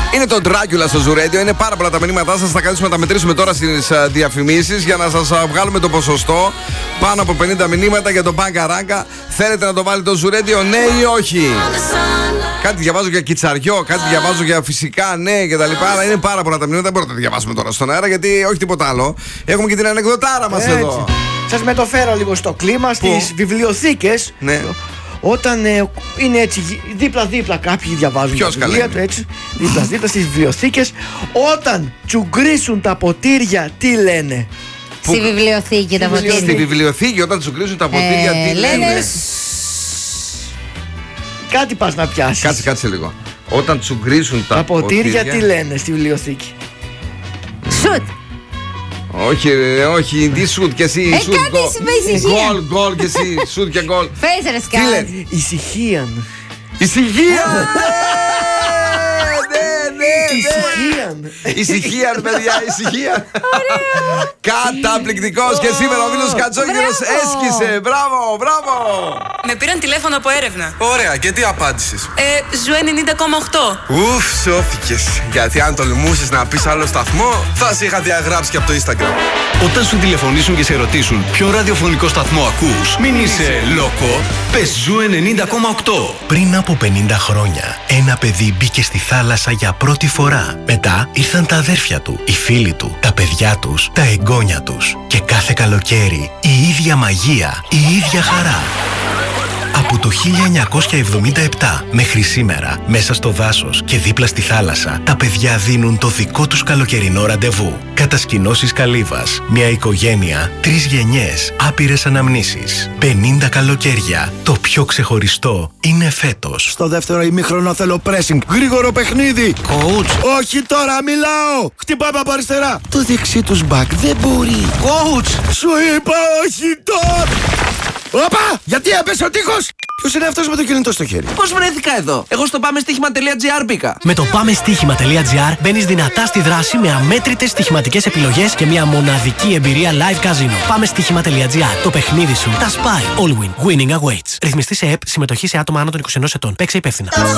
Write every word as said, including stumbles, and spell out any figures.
Είναι το Dracula στο Zoo Radio. Είναι πάρα πολλά τα μηνύματά σας. Θα κάτσουμε να τα μετρήσουμε τώρα στις διαφημίσεις για να σας βγάλουμε το ποσοστό. Πάνω από πενήντα μηνύματα για τον Μπάγκα Ράγκα. Θέλετε να το βάλει το Zoo Radio, ναι ή όχι? Κάτι διαβάζω για κιτσαριό, κάτι διαβάζω για φυσικά ναι και τα λοιπά. Αλλά είναι πάρα πολλά τα μηνύματα. Δεν μπορείτε να τα διαβάσουμε τώρα στον αέρα γιατί όχι τίποτα άλλο. Έχουμε και την ανεκδοτάρα μας εδώ. Σας μεταφέρω λίγο στο κλίμα, στις βιβλιοθήκες. Ναι. Όταν ε, είναι έτσι δίπλα-δίπλα κάποιοι διαβάζουν Ποιος τα βιβλία του, έτσι, δίπλα-δίπλα στις βιβλιοθήκες. Όταν τσουγκρίσουν τα ποτήρια, τι λένε? Που... Στη βιβλιοθήκη τα ποτήρια. Στη βιβλιοθήκη όταν τσουγκρίσουν τα ποτήρια, ε, τι λένε? λένε... Κάτι πας να πιάσεις. Κάτσε, κάτσε λίγο. Όταν τσουγκρίσουν τα, τα ποτήρια, ποτήρια, τι λένε στη βιβλιοθήκη? Σουτ. Όχι, ρε, όχι, τι σουτ και εσύ. Ε, σουτ, κάτι με ησυχία. Γκολ, γκολ και εσύ. Σουτ και γκολ. Φες ρε σκάλ. Ησυχία. Ησυχία. Ησυχία. Ησυχία, παιδιά, ησυχία. Καταπληκτικός. Και σήμερα ο Μήλος Κατσόγυρος έσκησε. Μπράβο, μπράβο. Με πήραν τηλέφωνο από έρευνα. Ωραία, και τι απάντησες? Ε, Ζου ενενήντα κόμμα οκτώ. Ουφ, σώθηκες. Γιατί αν τολμούσες να πεις άλλο σταθμό, θα σε είχα διαγράψει και από το Instagram. Όταν σου τηλεφωνήσουν και σε ρωτήσουν ποιο ραδιοφωνικό σταθμό ακούς, μην είσαι λόκο, πες Ζου ενενήντα κόμμα οκτώ. Πριν από πενήντα χρόνια, ένα παιδί μπήκε στη θάλασσα για πρώτη φορά. Μετά ήρθαν τα αδέρφια του, οι φίλοι του, τα παιδιά τους, τα εγγόνια τους. Και κάθε καλοκαίρι η ίδια μαγεία, η ίδια χαρά. Από το χίλια εννιακόσια εβδομήντα επτά μέχρι σήμερα, μέσα στο δάσος και δίπλα στη θάλασσα, τα παιδιά δίνουν το δικό τους καλοκαιρινό ραντεβού. Κατασκηνώσεις Καλύβας, μια οικογένεια, τρεις γενιές, άπειρες αναμνήσεις. πενήντα καλοκαίρια. Το πιο ξεχωριστό είναι φέτος. Στο δεύτερο ημίχρονο θέλω pressing. Γρήγορο παιχνίδι. Coach. Όχι τώρα, μιλάω. Χτυπάμε από αριστερά. Το δεξί τους μπακ δεν μπορεί. Coach. Σου είπα όχι τώρα. Όπα! Γιατί έπεσε ο τείχος! Ποιος είναι αυτός με το κινητό στο χέρι? Πώς βρέθηκα εδώ? Εγώ στο πάμεστοίχημα.gr μπήκα. Με το πάμεστοίχημα.gr μπαίνεις δυνατά στη δράση με αμέτρητες στοιχηματικές επιλογές και μια μοναδική εμπειρία live casino. πάμεστοίχημα.gr. Το παιχνίδι σου τα σπάει. All win. Winning awaits. Ρυθμιστή σε ΕΠ. Συμμετοχή σε άτομα άνω των είκοσι ενός ετών. Παίξε υπεύθυνα.